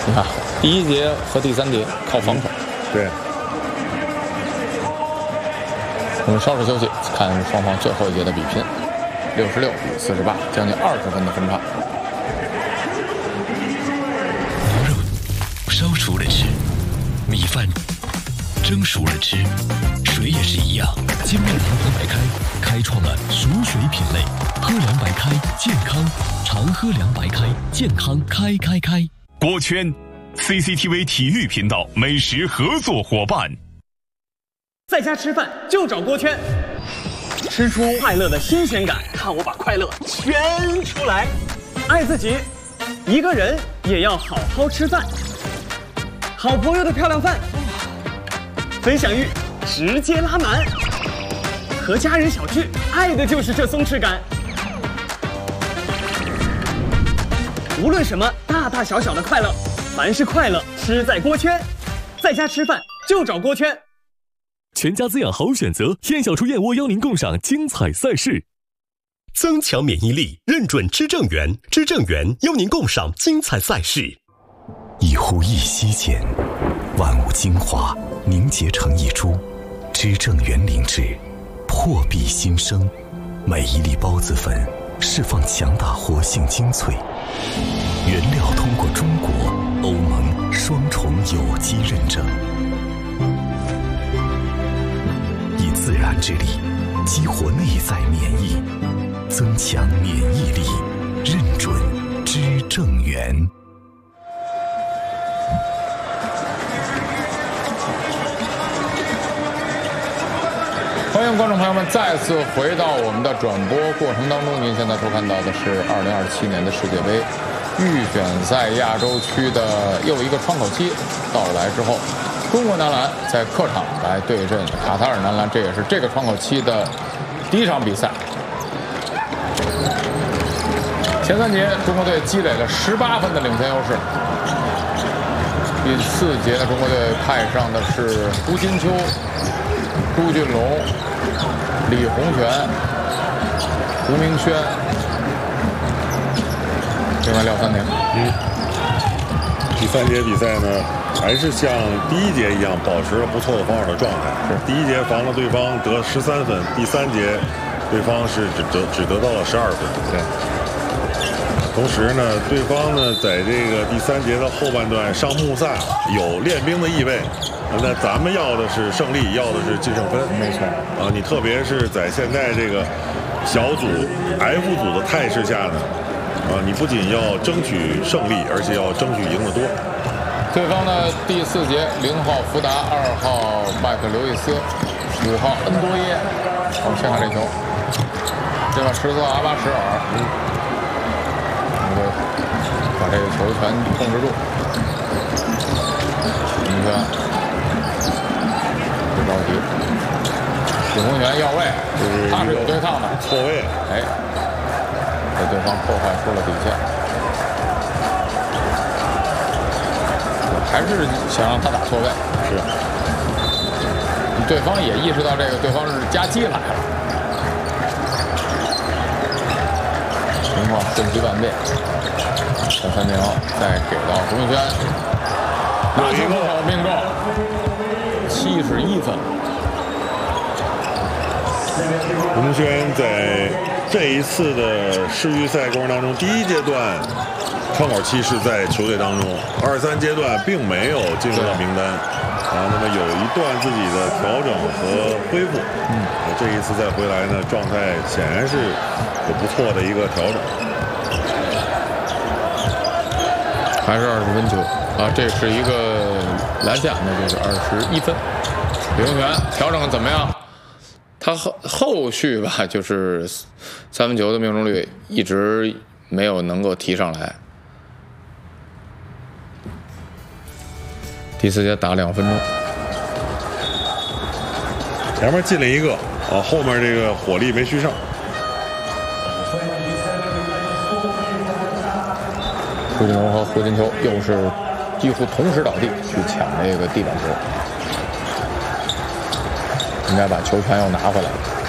你看，第一节和第三节靠防守。 对。 我们稍事休息，看双方最后一节的比拼，66-48，将近20分的分差。 牛肉烧熟了吃，米饭蒸熟了吃，水也是一样。金麦郎喝白开，开创了熟水品类，喝凉白开，健康，常喝凉白开，健康开。 锅圈 ，CCTV 体育频道美食合作伙伴。 在家吃饭就找锅圈，吃出快乐的新鲜感，看我把快乐圈出来。爱自己，一个人也要好好吃饭。好朋友的漂亮饭，分享欲直接拉满。和家人小聚，爱的就是这松弛感。无论什么大大小小的快乐，凡是快乐吃在锅圈。在家吃饭就找锅圈。 全家滋养好选择，燕小厨燕窝邀您共赏精彩赛事。 增强免疫力，认准知正源，知正源邀您共赏精彩赛事。 一呼一吸间，万物精华凝结成一株，知正源灵脂，破壁新生。每一粒孢子粉释放强大活性精粹，原料通过中国、欧盟双重有机认证。以自然之力激活内在免疫，增强免疫力，认准知正源。 欢迎观众朋友们再次回到我们的转播过程当中。您现在收看到的是2027年的世界杯预选赛亚洲区的又一个窗口期到来之后，中国男篮在客场来对阵卡塔尔男篮，这也是这个窗口期的第一场比赛。前三节中国队积累了18分的领先优势。第四节中国队派上的是胡金秋、朱俊龙、李洪权、胡明轩，另外廖三连。 第三节比赛呢，还是像第一节一样保持了不错的防守的状态。是第一节防了对方得13分，第三节对方是只得到了12分。对。同时呢，对方呢在这个第三节的后半段上穆萨有练兵的意味。那咱们要的是胜利，要的是净胜分。没错啊，你特别是在现在这个小组 F 组的态势下呢，你不仅要争取胜利，而且要争取赢得多。 对方呢，第四节0号福达，2号麦克刘易斯，5号恩多耶。我们先看这球，这把14号阿巴什尔，把这个球权控制住。你看。不着急，李洪权要位，他是有对抗的错位， 哎，给对方破坏出了底线，还是想让他打错位，是，对方也意识到这个，对方是夹击来了，情况瞬息万变，陈三明再给到胡明轩，拿球不好命中。71分。 胡明轩在这一次的世预赛过程当中，第一阶段窗口期是在球队当中，2、3阶段并没有进入到名单啊。那么有一段自己的调整和恢复，这一次再回来呢，状态显然是有不错的一个调整。 还是20分球啊，这是一个篮下，那就是21分。李洪权调整怎么样？他后续吧，就是三分球的命中率一直没有能够提上来。第四节打2分钟， 前面进了一个啊，后面这个火力没续上。 朱金龙和胡金秋又是几乎同时倒地去抢这个地板球，应该把球权又拿回来了。